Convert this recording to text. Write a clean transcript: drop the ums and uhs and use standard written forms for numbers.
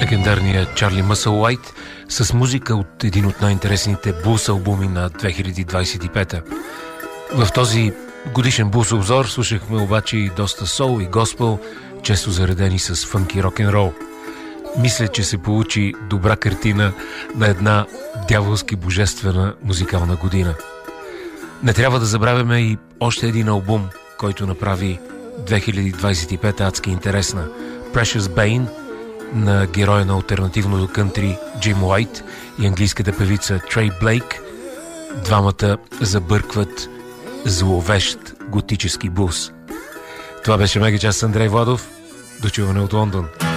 легендарния Чарли Мъсълуайт с музика от един от най-интересните блус албуми на 2025-та. В този годишен блус обзор слушахме обаче и доста сол и госпел, често заредени с фънки рок-н-рол. Мисля, че се получи добра картина на една дяволски божествена музикална година. Не трябва да забравяме и още един албум, който направи 2025 адски интересна. Precious Bane на героя на алтернативното кънтри Джим Уайт и английската певица Трей Блейк. Двамата забъркват зловещ готически блус. Това беше Мегачас с Андрей Владов. До чуване от Лондон.